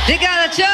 Obrigada, tchau!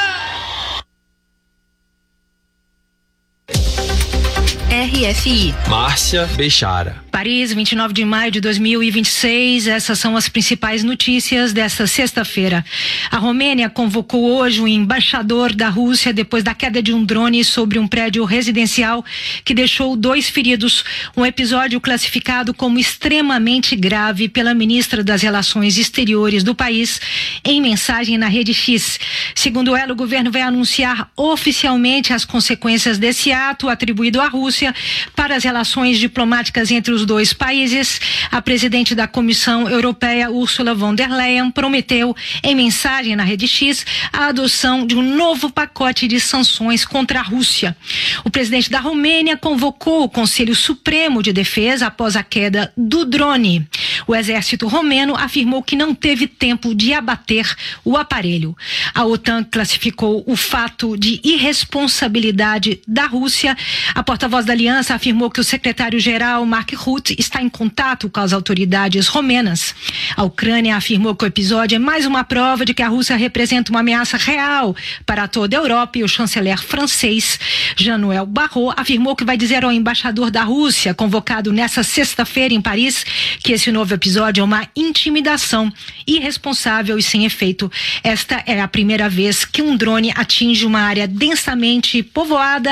RFI. Márcia Bechara. Paris, 29 de maio de 2026. Essas são as principais notícias desta sexta-feira. A Romênia convocou hoje o embaixador da Rússia depois da queda de um drone sobre um prédio residencial que deixou 2 feridos. Um episódio classificado como extremamente grave pela ministra das Relações Exteriores do país em mensagem na Rede X. Segundo ela, o governo vai anunciar oficialmente as consequências desse ato atribuído à Rússia para as relações diplomáticas entre os 2 países. A presidente da Comissão Europeia, Ursula von der Leyen, prometeu em mensagem na Rede X a adoção de um novo pacote de sanções contra a Rússia. O presidente da Romênia convocou o Conselho Supremo de Defesa após a queda do drone. O exército romeno afirmou que não teve tempo de abater o aparelho. A OTAN classificou o fato de irresponsabilidade da Rússia. A porta-voz da aliança afirmou que o secretário-geral Mark Rutte está em contato com as autoridades romenas. A Ucrânia afirmou que o episódio é mais uma prova de que a Rússia representa uma ameaça real para toda a Europa, e o chanceler francês Jean-Noël Barrot afirmou que vai dizer ao embaixador da Rússia, convocado nesta sexta-feira em Paris, que esse novo episódio é uma intimidação irresponsável e sem efeito. Esta é a primeira vez que um drone atinge uma área densamente povoada